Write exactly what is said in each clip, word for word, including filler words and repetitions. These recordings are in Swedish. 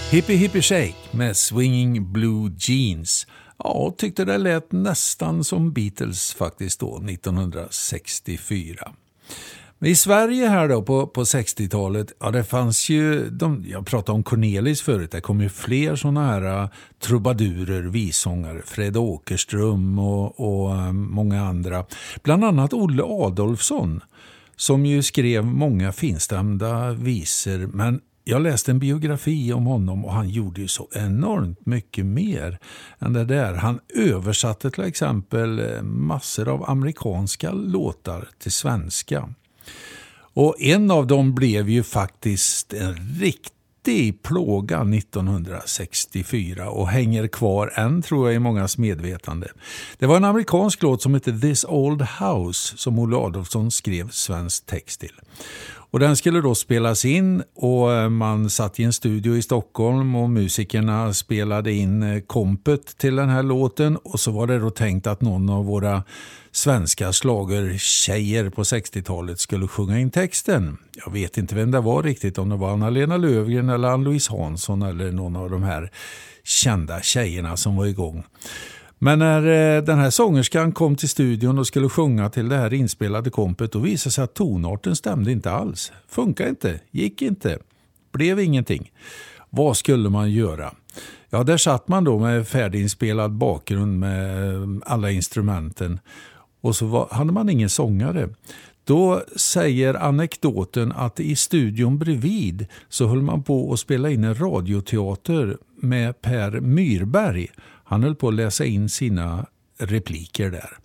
Hippie Hippie Shake med Swinging Blue Jeans. Ja, tyckte det lät nästan som Beatles faktiskt då, nittonhundrasextiofyra. Men i Sverige här då på, på sextiotalet, ja det fanns ju, de, jag pratade om Cornelis förut, det kom ju fler sådana här uh, trubadurer, visångare, Fred Åkerström och, och uh, många andra. Bland annat Olle Adolfsson som ju skrev många finstämda visor, men jag läste en biografi om honom och han gjorde ju så enormt mycket mer än det där. Han översatte till exempel massor av amerikanska låtar till svenska. Och en av dem blev ju faktiskt en riktig plåga nittonhundrasextiofyra och hänger kvar än tror jag i mångas medvetande. Det var en amerikansk låt som heter This Old House som Olle Adolfsson skrev svensk text till. Och den skulle då spelas in och man satt i en studio i Stockholm och musikerna spelade in kompet till den här låten och så var det då tänkt att någon av våra svenska slagertjejer på sextiotalet skulle sjunga in texten. Jag vet inte vem det var riktigt, om det var Anna-Lena Löfgren eller Ann-Louise Hansson eller någon av de här kända tjejerna som var igång. Men när den här sångerskan kom till studion och skulle sjunga till det här inspelade kompet, då visade sig att tonarten stämde inte alls. Funkar inte, gick inte, blev ingenting. Vad skulle man göra? Ja, där satt man då med färdiginspelad bakgrund med alla instrumenten och så var, hade man ingen sångare. Då säger anekdoten att i studion bredvid så höll man på att spela in en radioteater med Per Myrberg. Han höll på att läsa in sina repliker där.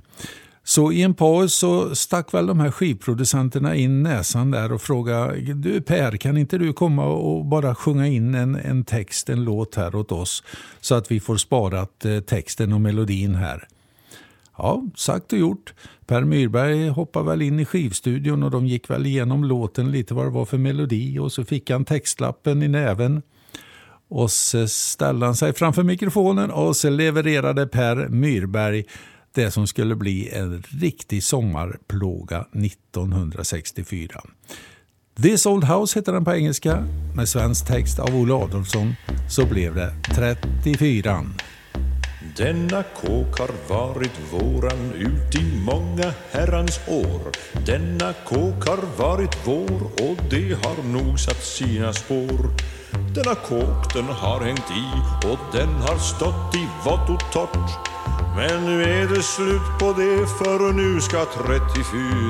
Så i en paus så stack väl de här skivproducenterna in näsan där och frågade: du Per, kan inte du komma och bara sjunga in en, en text, en låt här åt oss så att vi får sparat eh, texten och melodin här? Ja, sagt och gjort. Per Myrberg hoppade väl in i skivstudion och de gick väl igenom låten lite vad det var för melodi och så fick han textlappen i näven. Och så ställde han sig framför mikrofonen och så levererade Per Myrberg det som skulle bli en riktig sommarplåga nittonhundrasextiofyra. This Old House heter den på engelska med svensk text av Olle Adolfsson. Så blev det trettiofyra. Denna kåk har varit våran ut i många herrans år. Denna kåk har varit vår och det har nog satt sina spår. Denna kåk den har hängt i och den har stått i vått och torrt. Men nu är det slut på det för nu ska trettiofyra